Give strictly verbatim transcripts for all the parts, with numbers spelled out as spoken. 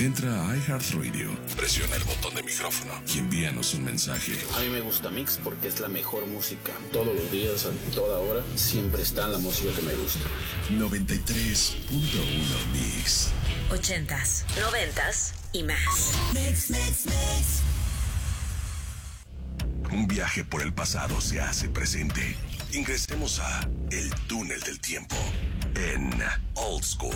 Entra a iHeartRadio, presiona el botón de micrófono y envíanos un mensaje. A mí me gusta Mix porque es la mejor música. Todos los días, a toda hora, siempre está la música que me gusta. noventa y tres punto uno Mix. Ochentas, noventas y más. Mix, mix, mix. Un viaje por el pasado se hace presente. Ingresemos a El Túnel del Tiempo en Old School.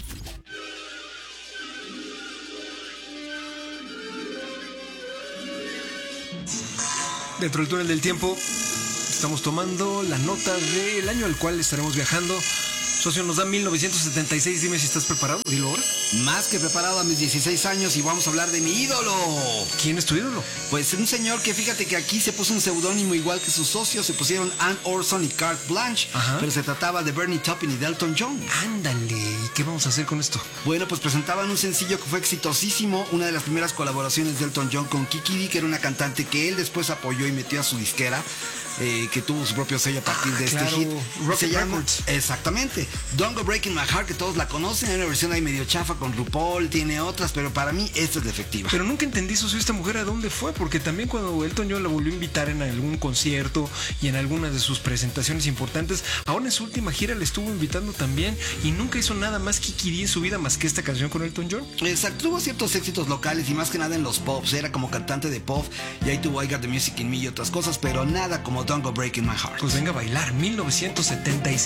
Dentro del túnel del tiempo estamos tomando la nota del año al cual estaremos viajando. Socio, nos da mil novecientos setenta y seis. Dime si estás preparado. Dilo ahora. Más que preparado a mis dieciséis años y vamos a hablar de mi ídolo. ¿Quién es tu ídolo? Pues un señor que fíjate que aquí se puso un seudónimo igual que sus socios. Se pusieron Ann Orson y Carte Blanche. Ajá. Pero se trataba de Bernie Taupin y Elton John. Ándale. ¿Y qué vamos a hacer con esto? Bueno, pues presentaban un sencillo que fue exitosísimo. Una de las primeras colaboraciones de Elton John con Kiki Dee, que era una cantante que él después apoyó y metió a su disquera. Eh, que tuvo su propio sello a partir de claro, este hit. Rocket Se llama, Records. exactamente, Don't Go Breaking My Heart, que todos la conocen. Hay una versión ahí medio chafa con RuPaul, tiene otras, pero para mí esta es la efectiva. Pero nunca entendí, socio, esta mujer a dónde fue, porque también cuando Elton John la volvió a invitar en algún concierto y en alguna de sus presentaciones importantes, ahora en su última gira le estuvo invitando también y nunca hizo nada más Kiki Dee en su vida más que esta canción con Elton John. Exacto, tuvo ciertos éxitos locales y más que nada en los pops, era como cantante de pop y ahí tuvo I Got the Music in Me y otras cosas, pero nada como Don't Go Breaking My Heart. Pues venga a bailar, mil novecientos setenta y seis.